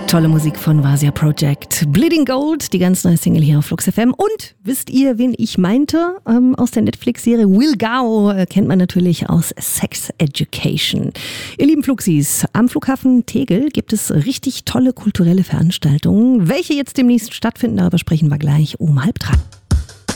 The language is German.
Tolle Musik von Vasia Project. Bleeding Gold, die ganz neue Single hier auf Flux FM. Und wisst ihr, wen ich meinte? Aus der Netflix-Serie Will Gao kennt man natürlich aus Sex Education. Ihr lieben Fluxis, am Flughafen Tegel gibt es richtig tolle kulturelle Veranstaltungen. Welche jetzt demnächst stattfinden, darüber sprechen wir gleich um 2:30.